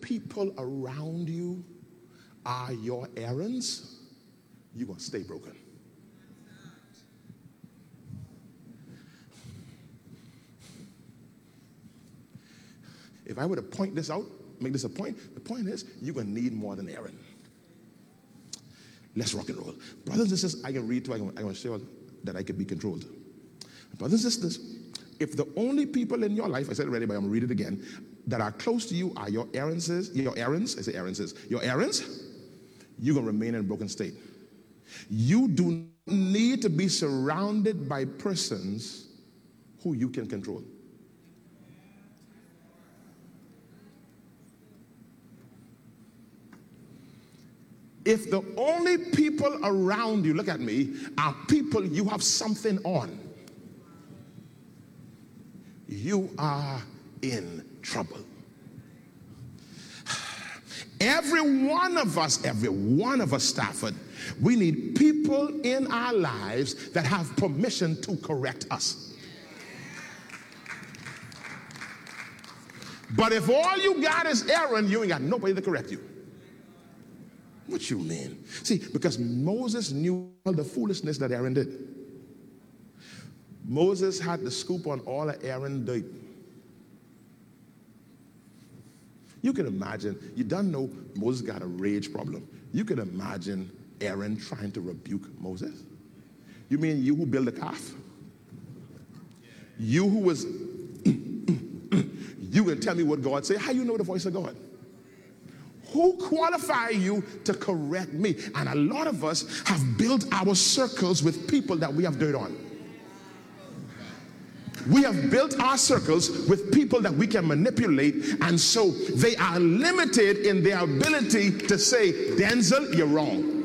people around you are your errands, you're going to stay broken. If I were to point this out, make this a point, the point is you're going to need more than Aaron. Let's rock and roll. Brothers and sisters, I can read too. I can show that I can be controlled. Brothers and sisters, if the only people in your life, I said it already, but I'm going to read it again, that are close to you are your errands, your errands, you're going to remain in a broken state. You do need to be surrounded by persons who you can control. If the only people around you, look at me, are people you have something on, you are in trouble. Every one of us, Stafford, we need people in our lives that have permission to correct us. But if all you got is Aaron, you ain't got nobody to correct you. What you mean? See, because Moses knew all the foolishness that Aaron did. Moses had the scoop on all of Aaron's dirt. You can imagine, you don't know Moses got a rage problem. You can imagine Aaron trying to rebuke Moses. You mean you who built the calf? You who was, you can tell me what God said? How you know the voice of God? Who qualify you to correct me? And a lot of us have built our circles with people that we have dirt on. We have built our circles with people that we can manipulate, and so they are limited in their ability to say, Denzel, you're wrong.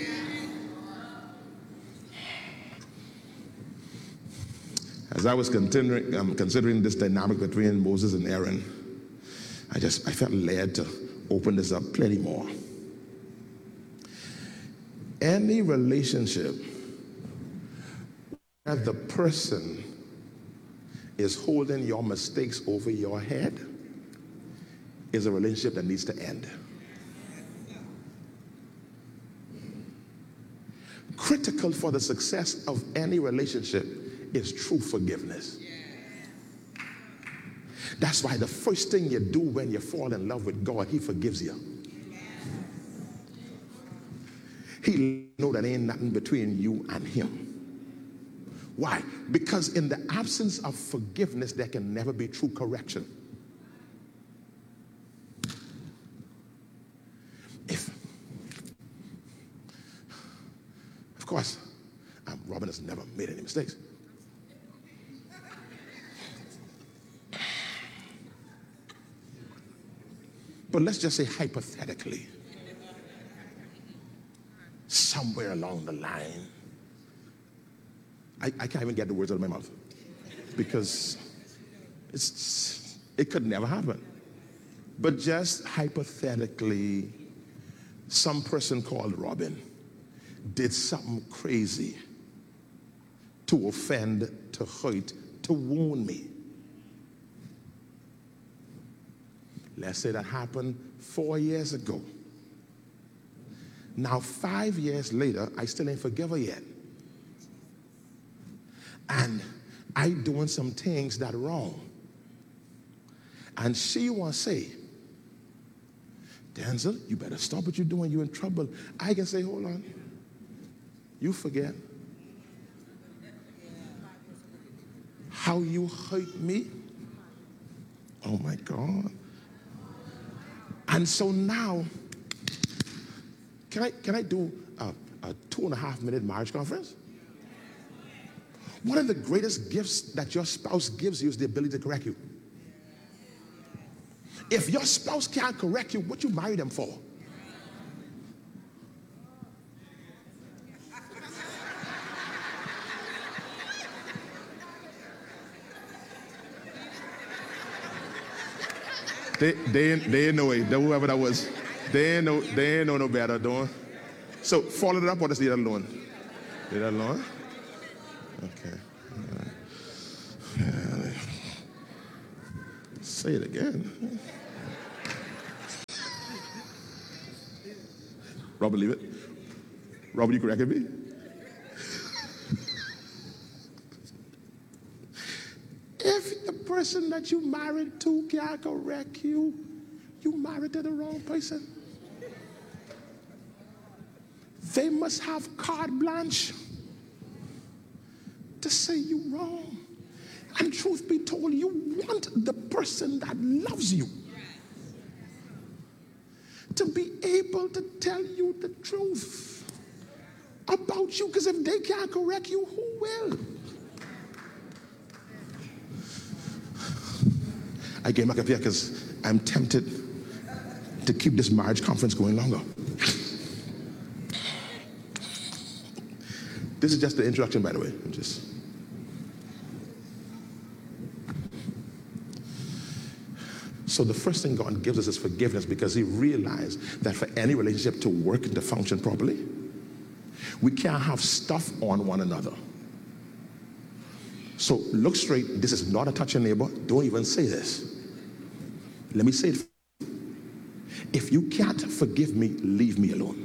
As I was considering this dynamic between Moses and Aaron, I felt led to open this up plenty more. Any relationship where the person is holding your mistakes over your head is a relationship that needs to end. Critical for the success of any relationship is true forgiveness. That's why the first thing you do when you fall in love with God, He forgives you. He knows that ain't nothing between you and Him. Why? Because in the absence of forgiveness, there can never be true correction. Of course, Robin has never made any mistakes. But let's just say hypothetically, somewhere along the line, I can't even get the words out of my mouth because it could never happen. But just hypothetically, some person called Robin did something crazy to offend, to hurt, to wound me. Let's say that happened 4 years ago. Now, 5 years later, I still ain't forgive her yet. And I doing some things that are wrong. And she want to say, Denzel, you better stop what you're doing. You're in trouble. I can say, hold on. You forget how you hurt me. Oh, my God. And so now, can I do a 2.5-minute marriage conference? One of the greatest gifts that your spouse gives you is the ability to correct you. If your spouse can't correct you, what you marry them for? They know it. Whoever that was, they ain't know no better, don't. So follow it up or just leave it alone? Leave it alone? Okay. Say it again. Robert, leave it. Robert, you corrected me? If the person that you married to can't correct you, you married to the wrong person. They must have carte blanche to say you wrong. And truth be told, you want the person that loves you to be able to tell you the truth about you, because if they can't correct you, who will? I came back up here because I'm tempted to keep this marriage conference going longer. This is just the introduction, by the way. So the first thing God gives us is forgiveness, because he realized that for any relationship to work and to function properly, we can't have stuff on one another. So look straight. This is not a touch your neighbor. Don't even say this. Let me say it. If you can't forgive me, leave me alone.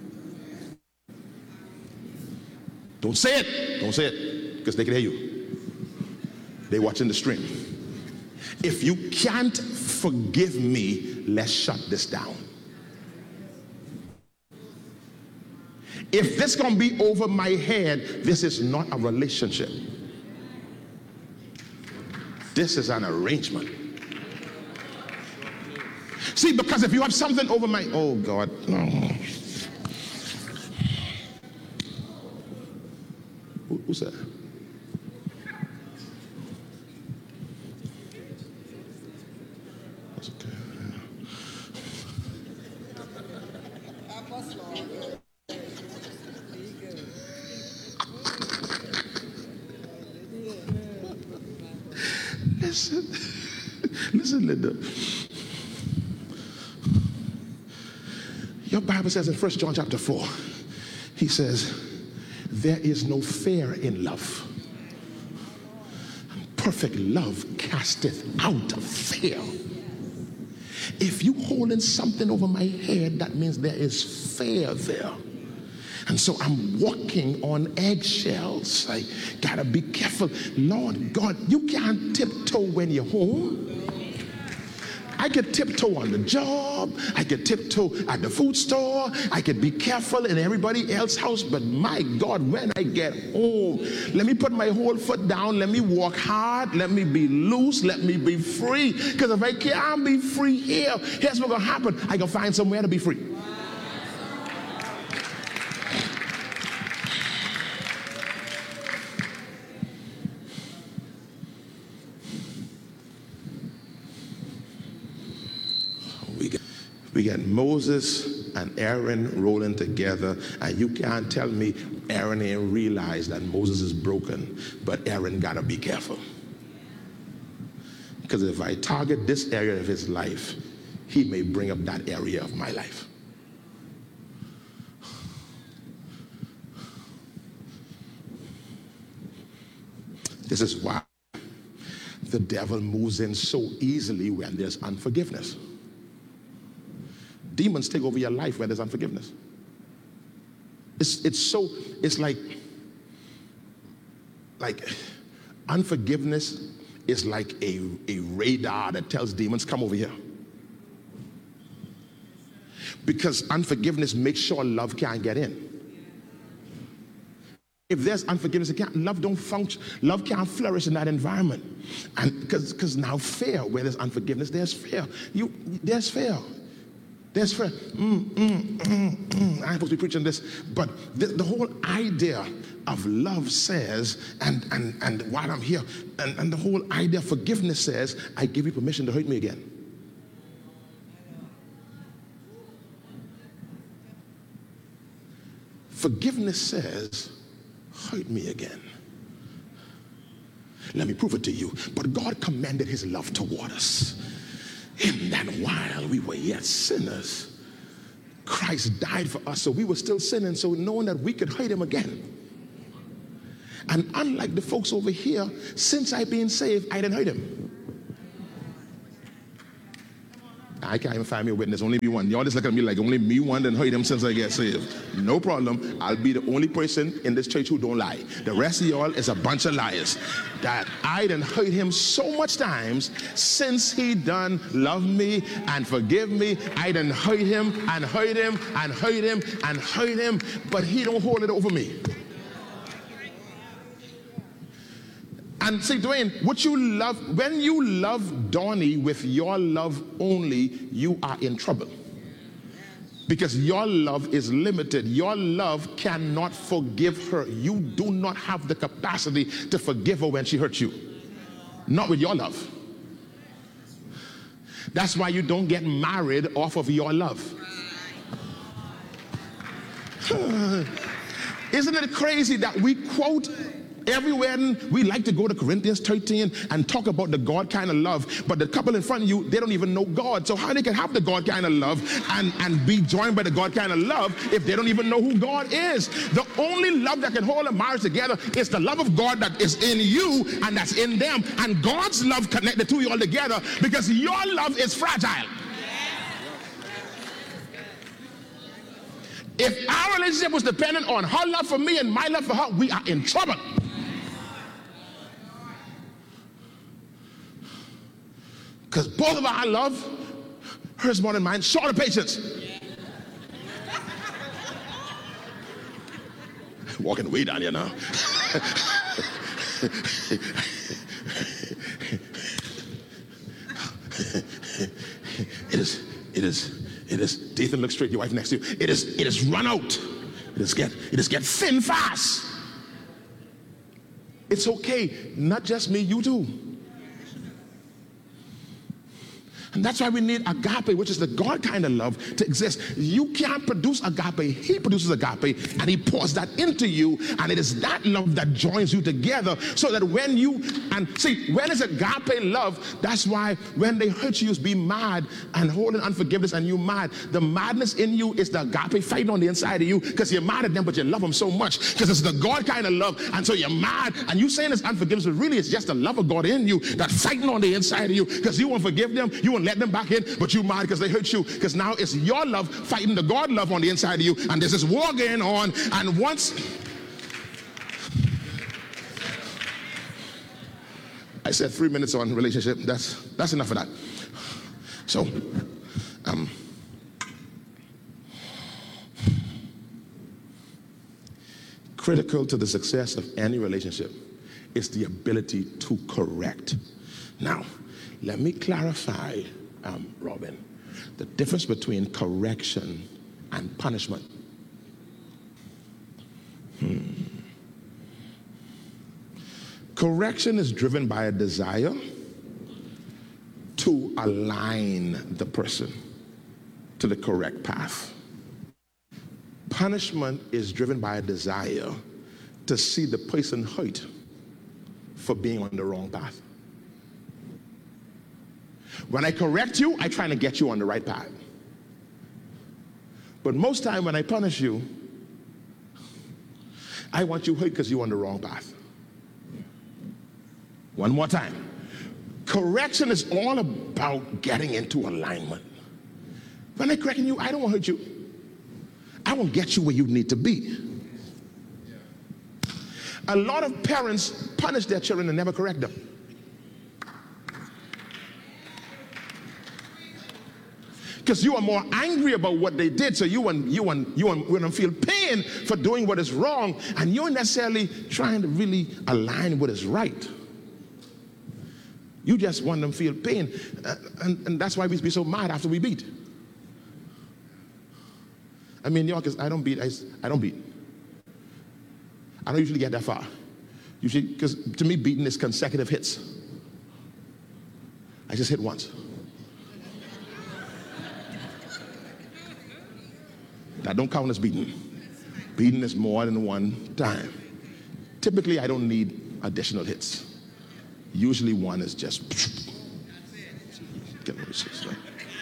Don't say it. Don't say it, because they can hear you. They're watching the stream. If you can't forgive me, let's shut this down. If this is going to be over my head, this is not a relationship. This is an arrangement. See, because if you have something over my, oh God, no. Who's that? That's okay. Listen, Linda. Your Bible says in 1 John chapter 4, he says, there is no fear in love. Perfect love casteth out fear. If you holding something over my head, that means there is fear there. And so I'm walking on eggshells. I gotta be careful. Lord God, you can't tiptoe when you're home. I could tiptoe on the job. I could tiptoe at the food store. I could be careful in everybody else's house. But my God, when I get home, let me put my whole foot down. Let me walk hard. Let me be loose. Let me be free. Because if I can't be free here, here's what's going to happen. I can find somewhere to be free. We got Moses and Aaron rolling together, and you can't tell me Aaron ain't realized that Moses is broken, but Aaron gotta be careful. Because if I target this area of his life, he may bring up that area of my life. This is why the devil moves in so easily when there's unforgiveness. Demons take over your life where there's unforgiveness. It's like unforgiveness is like a radar that tells demons, come over here. Because unforgiveness makes sure love can't get in. If there's unforgiveness, love don't function. Love can't flourish in that environment. And because now fear, where there's unforgiveness, there's fear. There's fear. There's fear. I'm supposed to be preaching this, but the whole idea of love says, and while I'm here, and the whole idea of forgiveness says, I give you permission to hurt me again. Forgiveness says, hurt me again. Let me prove it to you. But God commended his love toward us, in that while we were yet sinners, Christ died for us. So we were still sinning, so knowing that we could hurt him again. And unlike the folks over here, since I've been saved, I didn't hurt him. I can't even find me a witness, only me one. Y'all just look at me like only me one done hurt him since I get saved. No problem. I'll be the only person in this church who don't lie. The rest of y'all is a bunch of liars. That I done hurt him so much times since he done love me and forgive me. I done hurt him and hurt him and hurt him and hurt him, but he don't hold it over me. And see, Dwayne, what you love, when you love Donnie with your love only, you are in trouble. Because your love is limited. Your love cannot forgive her. You do not have the capacity to forgive her when she hurts you. Not with your love. That's why you don't get married off of your love. Isn't it crazy that we quote every wedding? We like to go to Corinthians 13 and talk about the God kind of love, but the couple in front of you, they don't even know God. So how they can have the God kind of love and be joined by the God kind of love if they don't even know who God is? The only love that can hold a marriage together is the love of God that is in you and that's in them, and God's love connect the two of you all together, because your love is fragile. If our relationship was dependent on her love for me and my love for her, we are in trouble. Because both of our love, hers more than mine, short of patience. Walking way down here now. It is, Dathan, look straight, your wife next to you. It is run out. It is get thin fast. It's okay, not just me, you too. And that's why we need agape, which is the God kind of love, to exist. You can't produce agape. He produces agape, and he pours that into you, and it is that love that joins you together, so that when you, and see, when it's agape love, that's why when they hurt you, be mad and holding unforgiveness, and you mad. The madness in you is the agape fighting on the inside of you, because you're mad at them, but you love them so much, because it's the God kind of love, and so you're mad, and you saying it's unforgiveness, but really it's just the love of God in you that's fighting on the inside of you, because you won't forgive them, you won't let them back in, but you mad because they hurt you, because now it's your love fighting the God love on the inside of you, and there's this war going on. And once I said 3 minutes on relationship, that's enough of that. So critical to the success of any relationship is the ability to correct. Now let me clarify, Robin, the difference between correction and punishment. Correction is driven by a desire to align the person to the correct path. Punishment is driven by a desire to see the person hurt for being on the wrong path. When I correct you, I'm trying to get you on the right path. But most time when I punish you, I want you hurt because you're on the wrong path. One more time. Correction is all about getting into alignment. When I'm correcting you, I don't want to hurt you. I want to get you where you need to be. A lot of parents punish their children and never correct them. Because you are more angry about what they did, so you want to feel pain for doing what is wrong, and you're necessarily trying to really align what is right. You just want them to feel pain, and that's why we be so mad after we beat. I mean, y'all, because I don't beat. I don't beat. I don't usually get that far. Usually, because to me, beating is consecutive hits. I just hit once. That don't count as beating. Beating is more than one time. Typically, I don't need additional hits. Usually one is just get right?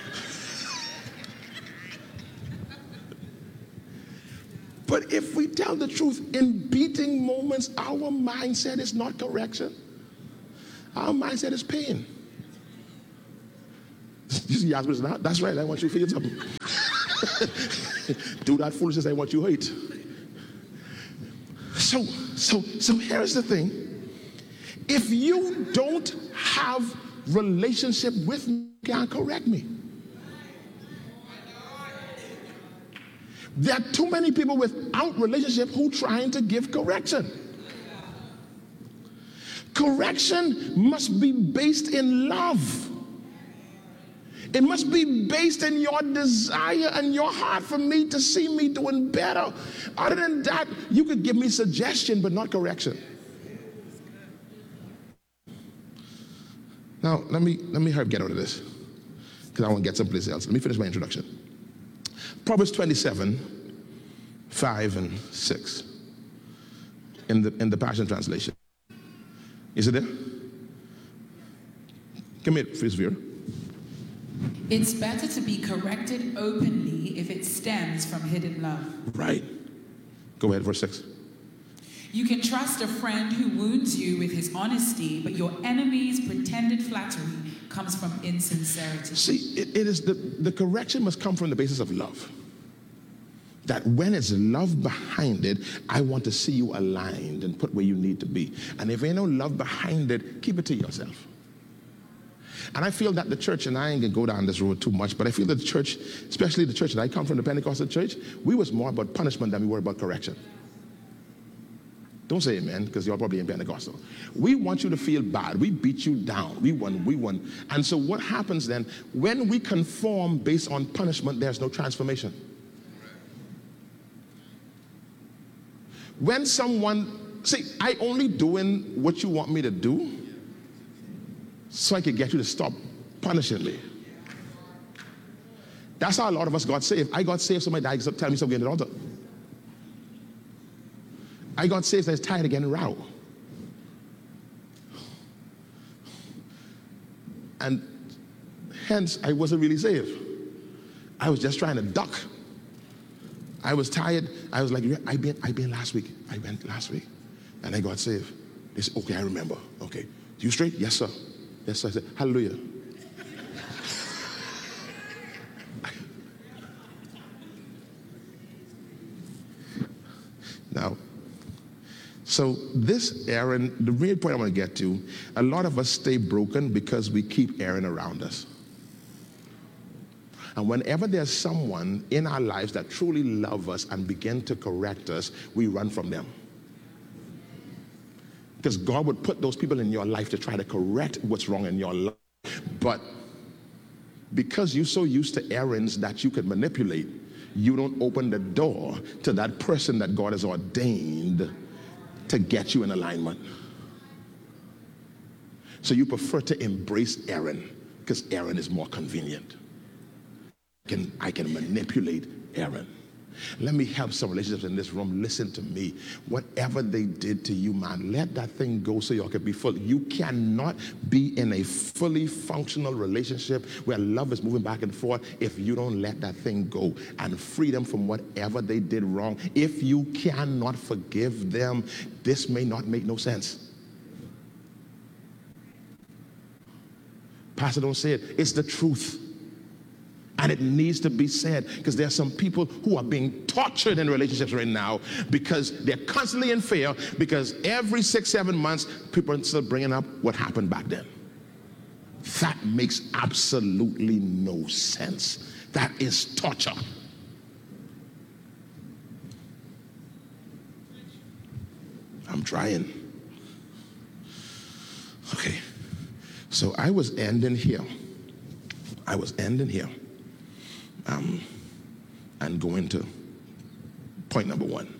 But if we tell the truth, in beating moments, our mindset is not correction. Our mindset is pain. You He asked me, that's right, I want you to feel something. Do that foolishness, I want you to hate. So here's the thing. If you don't have relationship with me, you can't correct me. There are too many people without relationship who trying to give correction. Correction must be based in love. It must be based in your desire and your heart for me to see me doing better. Other than that, you could give me suggestion, but not correction. Now, let me hurry get out of this, because I want to get someplace else. Let me finish my introduction. Proverbs 27:5-6 in the Passion Translation. Is it there? Come here, Fizz Vera. It's better to be corrected openly if it stems from hidden love. Right. Go ahead, verse 6. You can trust a friend who wounds you with his honesty, but your enemy's pretended flattery comes from insincerity. See, it is the correction must come from the basis of love. That when it's love behind it, I want to see you aligned and put where you need to be. And if ain't no love behind it, keep it to yourself. And I feel that the church, and I ain't gonna go down this road too much, but I feel that the church, especially the church that I come from, the Pentecostal church, we was more about punishment than we were about correction. Don't say amen, because you're probably in Pentecostal. We want you to feel bad. We beat you down. We won. And so what happens then, when we conform based on punishment, there's no transformation. When someone, see, I only doing what you want me to do so I can get you to stop punishing me. That's how a lot of us got saved. I got saved, somebody died, tell me something at the altar. I got saved, so I was tired of getting row. And hence, I wasn't really saved. I was just trying to duck. I was tired. I was like, I been last week. I went last week. And I got saved. They said, okay, I remember. Okay. You straight? Yes, sir. Yes, sir. I said, hallelujah. Now, so this errand, the real point I want to get to, a lot of us stay broken because we keep erring around us. And whenever there's someone in our lives that truly love us and begin to correct us, we run from them. Because God would put those people in your life to try to correct what's wrong in your life. But because you're so used to errands that you can manipulate, you don't open the door to that person that God has ordained to get you in alignment. So you prefer to embrace Aaron because Aaron is more convenient. I can manipulate Aaron. Let me help some relationships in this room. Listen to me. Whatever they did to you, man, let that thing go so y'all can be full. You cannot be in a fully functional relationship where love is moving back and forth if you don't let that thing go and free them from whatever they did wrong. If you cannot forgive them, this may not make no sense. Pastor, don't say it. It's the truth. And it needs to be said because there are some people who are being tortured in relationships right now because they're constantly in fear because every 6-7 months, people are still bringing up what happened back then. That makes absolutely no sense. That is torture. I'm trying. Okay. So I was ending here. And going to point number 1.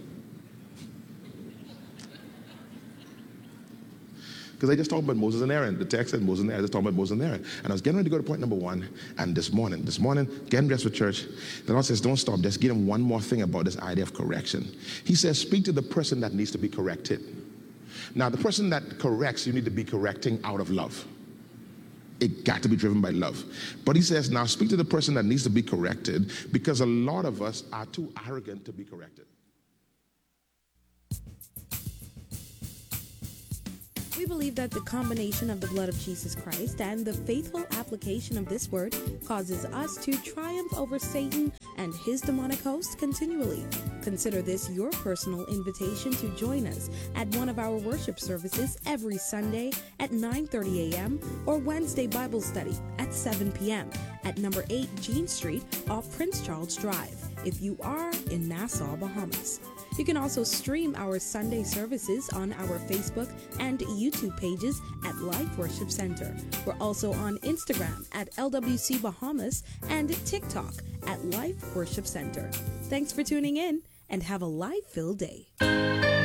Because I just talked about Moses and Aaron. The text said Moses and Aaron. I just talked about Moses and Aaron. And I was getting ready to go to point number 1. And this morning, getting dressed for church, the Lord says, don't stop. Just give him one more thing about this idea of correction. He says, speak to the person that needs to be corrected. Now, the person that corrects, you need to be correcting out of love. It got to be driven by love. But he says, now speak to the person that needs to be corrected because a lot of us are too arrogant to be corrected. We believe that the combination of the blood of Jesus Christ and the faithful application of this word causes us to triumph over Satan and his demonic hosts continually. Consider this your personal invitation to join us at one of our worship services every Sunday at 9:30 a.m. or Wednesday Bible study at 7 p.m. at number 8 Jean Street off Prince Charles Drive if you are in Nassau, Bahamas. You can also stream our Sunday services on our Facebook and YouTube pages at Life Worship Center. We're also on Instagram at LWC Bahamas and TikTok at Life Worship Center. Thanks for tuning in and have a life-filled day.